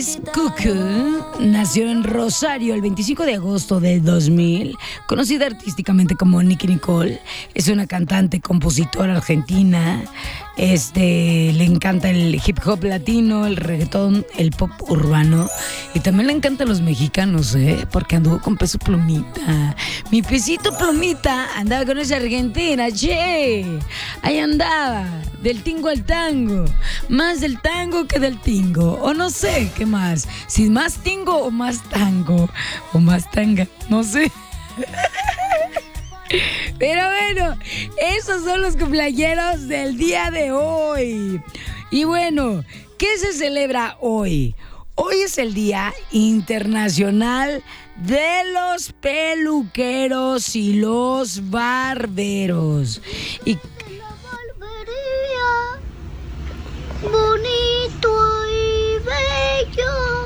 Cuckoo nació en Rosario el 25 de agosto de 2000, conocida artísticamente como Nicki Nicole. Es una cantante, compositora argentina. Le encanta el hip hop latino, el reggaetón, el pop urbano. Y también le encantan los mexicanos, porque anduvo con Peso Plumita. Mi Pesito Plumita andaba con esa argentina, che. Ahí andaba, del tingo al tango. Más del tango que del tingo. O no sé, ¿qué más? Si más tingo o más tango. O más tanga, no sé. Pero bueno, esos son los cumpleañeros del día de hoy. Y bueno, ¿qué se celebra hoy? Hoy es el Día Internacional de los Peluqueros y los Barberos. Y la barbería, bonito y bello,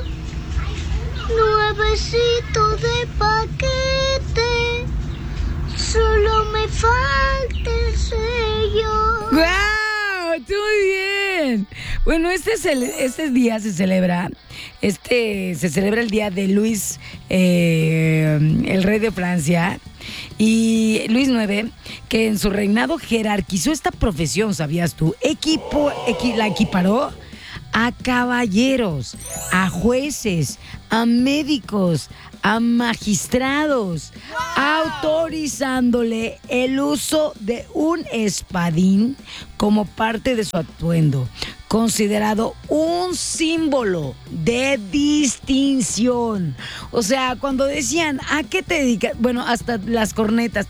nuevecito de paquete, solo me falta el sello. ¡Guau! ¡Muy bien! Bueno, este día se celebra. Se celebra el día de Luis, el rey de Francia, y Luis IX, que en su reinado jerarquizó esta profesión, ¿sabías tú? La equiparó a caballeros, a jueces, a médicos, a magistrados, autorizándole el uso de un espadín como parte de su atuendo, considerado un símbolo de distinción. O sea, cuando decían, ¿a qué te dedicas? Bueno, hasta las cornetas,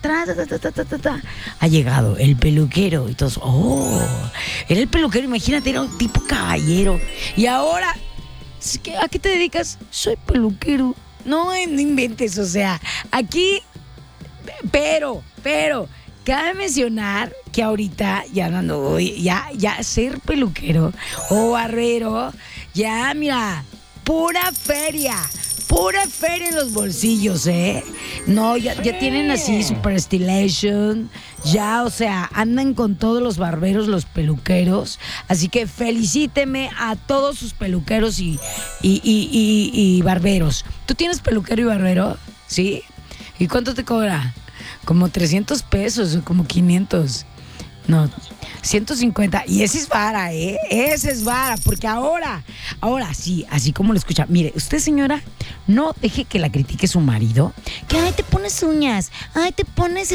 ha llegado el peluquero y todos, era el peluquero, imagínate, era un tipo caballero. Y ahora, ¿a qué te dedicas? Soy peluquero. No inventes, o sea, aquí, pero, cabe mencionar que ahorita ya ser peluquero o barbero, ya mira, pura feria en los bolsillos, No, ya tienen así Super Stylation, ya, o sea, andan con todos los barberos, los peluqueros, así que felicíteme a todos sus peluqueros y barberos. ¿Tú tienes peluquero y barbero? ¿Sí? ¿Y cuánto te cobra? Como 300 pesos o como 500. No, 150. Y ese es vara, Ese es vara, porque ahora sí, así como lo escucha. Mire, usted, señora, no deje que la critique su marido. Que, ay, te pones uñas. Ay, te pones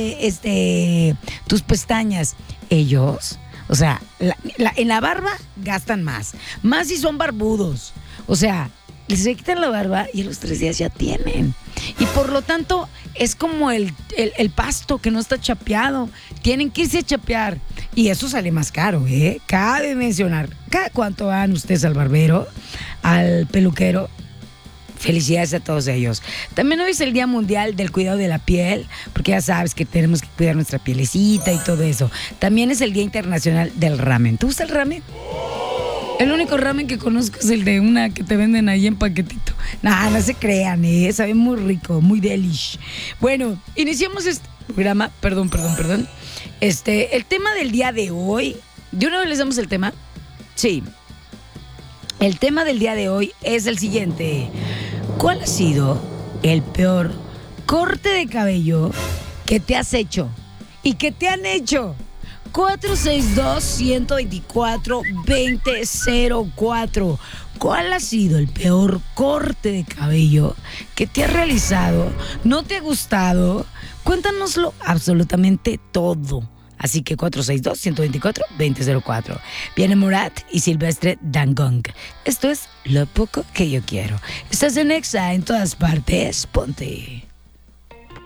tus pestañas. Ellos, o sea, en la barba gastan más. Más si son barbudos. O sea, les quitan la barba y a los 3 días ya tienen. Y por lo tanto, es como el pasto que no está chapeado. Tienen que irse a chapear. Y eso sale más caro, Cabe mencionar. ¿Cada cuánto van ustedes al barbero, al peluquero? Felicidades a todos ellos. También hoy es el Día Mundial del Cuidado de la Piel, porque ya sabes que tenemos que cuidar nuestra pielecita y todo eso. También es el Día Internacional del Ramen. ¿Te gusta el ramen? El único ramen que conozco es el de una que te venden ahí en paquetito. No se crean, sabe muy rico, muy delish. Bueno, iniciamos este programa. Perdón. El tema del día de hoy. ¿De una vez les damos el tema? Sí. El tema del día de hoy es el siguiente. ¿Cuál ha sido el peor corte de cabello que te has hecho y que te han hecho? 462-124-2004. ¿Cuál ha sido el peor corte de cabello que te has realizado? ¿No te ha gustado? Cuéntanoslo absolutamente todo. Así que 462-124-2004. Viene Morat y Silvestre Dangond. Esto es Lo Poco Que Yo Quiero. Estás en Exa, en todas partes. Ponte.